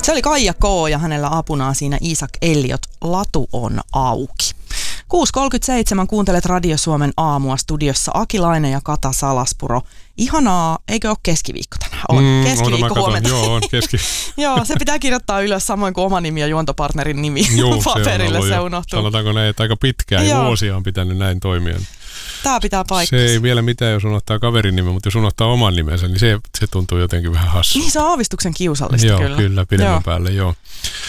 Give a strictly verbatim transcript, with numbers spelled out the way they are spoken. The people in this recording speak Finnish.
Se oli Kaija K. ja hänellä apunaan siinä Iisak Elliot. Latu on auki. kuusi kolmekymmentäseitsemän kuuntelet Radio Suomen aamua, studiossa Akilainen ja Kata Salaspuro. Ihanaa, eikö ole keskiviikko tänään? On mm, keskiviikko huomenta. Joo, on keski. Joo, se pitää kirjoittaa ylös samoin kuin oma nimi ja juontopartnerin nimi. Joo, paperille, se, on se jo, unohtuu. sanotaanko näin, että aika pitkään ja vuosia on pitänyt näin toimia. Tämä pitää paikkansa. Se ei vielä mitään, jos unohtaa kaverin nimen, mutta jos unohtaa oman nimensä, niin se, se tuntuu jotenkin vähän hassu. Niin se on aavistuksen kiusallista joo, kyllä. Kyllä, pidemmän joo. päälle, joo.